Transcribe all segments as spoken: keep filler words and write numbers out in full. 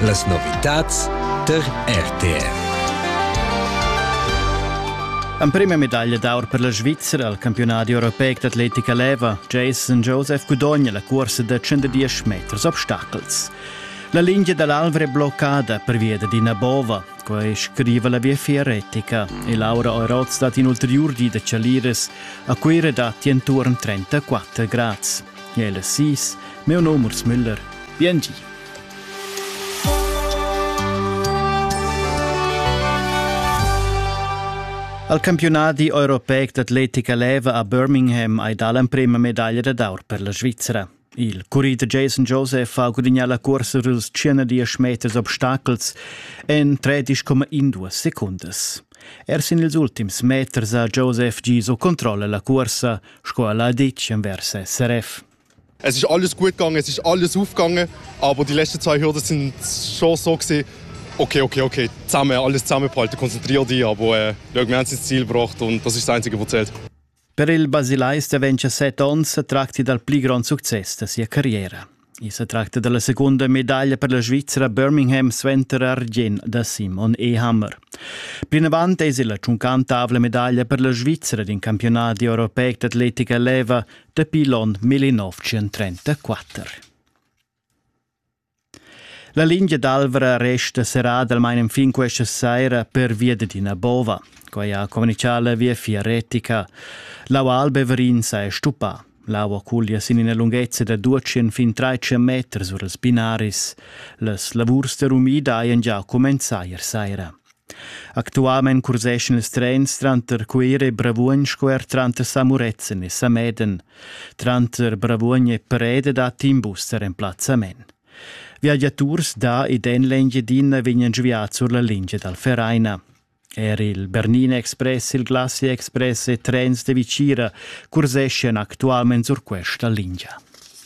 Las novitats der R T F. En prima medaglia d'or per la Svizzera al campionato europeo d'atletica leva, Jason Joseph Gudogna la corsa de centodieci metri obstacles. La linea dell'Alvre è bloccata per via di Nabova, che scrive la via fieretica, e Laura Oiroz dat in ulterior di de Cialires, a cui redatti intorno trentaquattro gradi. E le sis, mio nome è Müller, B N G. Al campionato europeo d'atletica leva a Birmingham hai dà la prima medaglia d'or per la Svizzera. Il corridor Jason Joseph ha guadagnato la corsa dels centodieci metri obstacles in tredici virgola due secondi. Erst in els ultims metri a Joseph Giso controlla la corsa, scuola a dieci verso S R F. Es ist alles gut gegangen, es ist alles aufgegangen, aber die letzten zwei Hürden sind schon so gewesen, okay, okay, okay, zusammen, alles zusammengehalten, konzentrier dich, aber äh, wir haben es ins Ziel gebracht und das ist das Einzige, was zählt. Per il Basilais de ventisette anni si tratta del più grande successo della sua carriera. E si tratta della seconda medaglia per la Svizzera a Birmingham sventer argent da Simon Ehammer. Più in avanti è la cinquantavla medaglia per la Svizzera in campionato europeo d'atletica leva da Pilon millenovecentotrentaquattro. La linea d'Alvra resta serrata almeno in fin questa sera per via di Nabova, che ha comunicato la via fieretica. L'aua Albeverin sa è stupà. L'aua cuglia sin in lunghezza da duecento fin trecento metri sur els binaris. Les lavurs de rumida haien già començat ier sera. Actualment curseschen els trens tranter Quere e Bravuogn square tranter Samurezen e Sameden, tranter Bravuogn e Perede dat in bus de remplazzament. Viaggiaturs da ed en l'Engiadina vengono sviati sulla linea dal Ferraina. Era il Bernina Express, il Glacier Express e trens de Vicira cursescono attualmente su questa linea.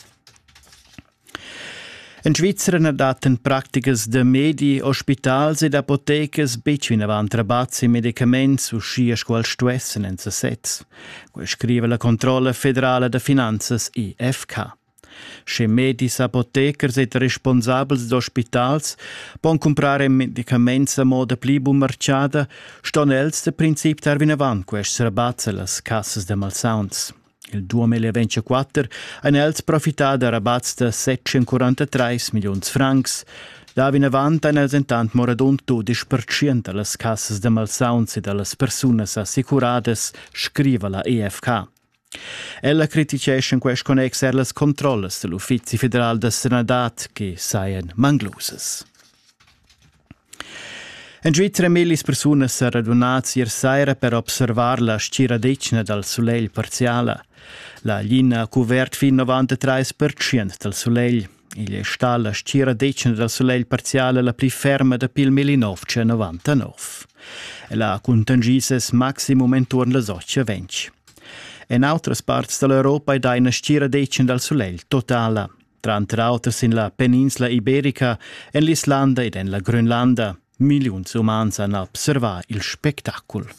In Svizzera hanno dato pratiche de medi, ospitals ed apoteches bici in avanti rabazzi e medicamenti su scia scuol stuessen in sets. Questo scrive la Controlla Federale de Finanzas I F K. Che medis, apotekers et responsabels d'ospitals pon comprare medicaments a moda pli bun marciada, ston els de princip tarvin avant quest rabats a las cassas de malsauns. Il duemilaventiquattro han els profitat de rabats de settecentoquarantatré milions francs. Davin avant han els intant moradun dodici per cento a las cassas de malsauns e de las personas assicurades, scriva la E F K. Ella criticesce in questo connex er las controllas dell'Uffizi Federal de Sanadat che saien manglusas. In Svizzera millis personas si radunats ier saira per observar la sciradecina dal soleil parziala. La glina ha cuvert fin novantatré per cento del soleil. Il sta la sciradecina dal soleil parziala la pli ferma da pil millenovecentonovantanove. E la contangises maximum intorno las otto venti. In altre parti dell'Europa è da una sciradecina dal soleil totale, tra altre in la penisola iberica, in l'Islanda ed in la Groenlanda. Milioni di umani hanno osservato il spettacolo.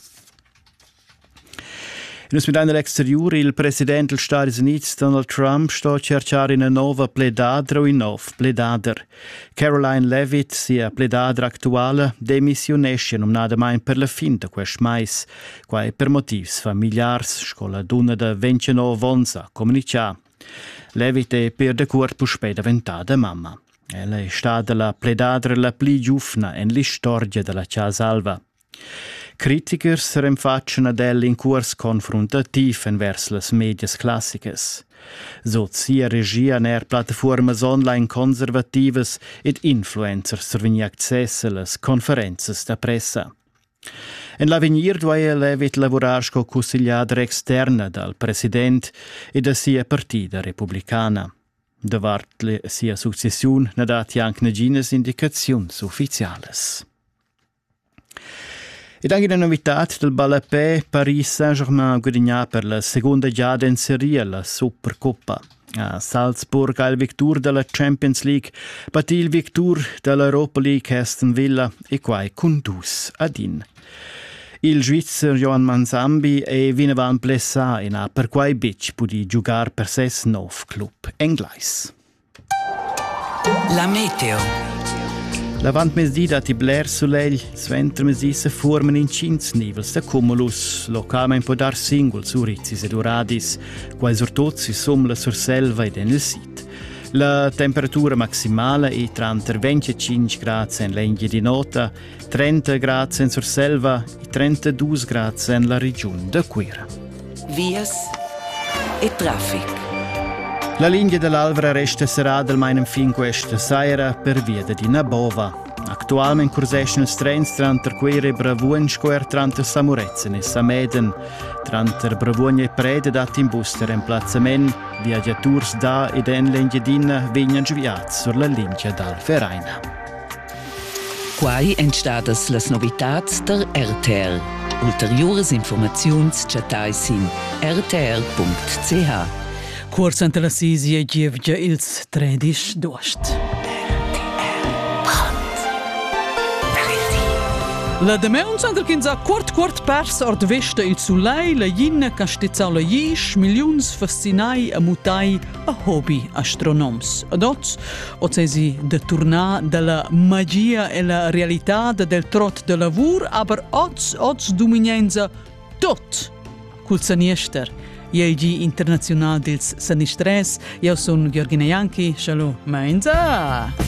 In un exterior, il presidente degli Stati Uniti, Donald Trump, sta a cercare una nuova pledadra o un nuovo pledader. Caroline Leavitt, sia pledadra attuale, demissionesce nominata mai per la fine di questo mese, qua per motivi familiari, con la donna di ventinove anni a comunicare. Leavitt è per de cuore per speda diventata mamma. Ella è stata la pledadra la più giovane in storia della Casa Alva. Critikers rinfacciano ad ella in corso confrontativo verso le medie classiche. So sia regia ner piattaforme online conservative ed influencers servini accesso alle conferenze da pressa. In l'avvenir doveva Leavitt lavorare come consigliere esterna dal presidente e da sia partita repubblicana. Davart le sia successione ne dati anche negines indicazioni ufficiali. Ed anche la novità del Ballapè, Paris Saint-Germain ha guadagnato per la seconda giada in serie la Supercoppa. A Salzburg ha il victor della Champions League, battì il victor dell'Europa League Aston Villa e qua con due ad in. Il Svizzer Johan Manzambi è vinavan blessa e ha per quai bic pudi giocare per ses nov club inglese. La meteo. Lavant mesdì dati bler sulegl, sventer mesdì se formen in cins nivels da cumulus, localmein po dar singol su rizis ed uradis, quais ortoz si somla sur selva ed en il sit. La temperatura maximale è tra venticinque gradi in l'Enghia di Nota, trenta gradi in sur selva e trentadue gradi in la regione de Quera. Vias e traffic. La linea dell'Alvera resta serrada almeno fin questa sera per via di Nabova. Attualmente cursescono i treni tra Quera e Bravun, square tra Samurezzen e Sameden, tra Bravun e Prede dati in bus de remplazzament, viaggiatori da ed en l'Engiadina vengono sviati sulla linea d'Alveraina. Quai entstadas las novitats der R T R. Ulteriores informaziuns chatai sin r t r punct c h. Corsa ante la sisi e gievgia ils tredisch dost. La demeuns anter kinza quart quart pers ord vesta il sulei, la yin castizzau la yish, miliuns fascinai a mutai a hobby astronoms. Ad oz, ozesi de tornar dalla magia e la realtà del trot de lavur, aber oz, oz dominenza tot cul saniester. Iegi internazional dils sanistres, io son Georgina Janki, shalom, mainza!